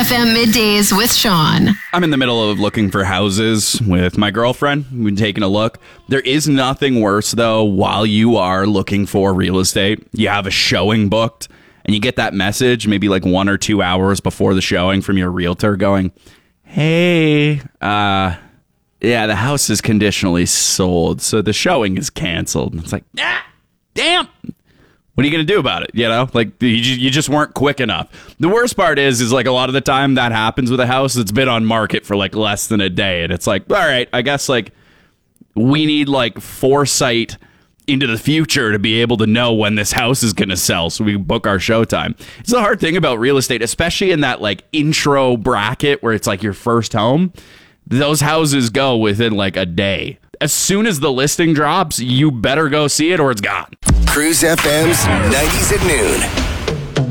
FM Middays with Sean. I'm in the middle of looking for houses with my girlfriend. We've been taking a look. There is nothing worse, though, while you are looking for real estate. You have a showing booked, and you get that message maybe like 1 or 2 hours before the showing from your realtor going, hey, yeah, the house is conditionally sold, so the showing is canceled. It's like, damn. What are you going to do about it? You know, like you just weren't quick enough. The worst part is like a lot of the time that happens with a house that's been on market for like less than a day. And it's like, all right, I guess like we need like foresight into the future to be able to know when this house is going to sell so we can book our showtime. It's the hard thing about real estate, especially in that like intro bracket where it's like your first home. Those houses go within like a day. As soon as the listing drops, you better go see it or it's gone. Cruise FM's 90s at noon.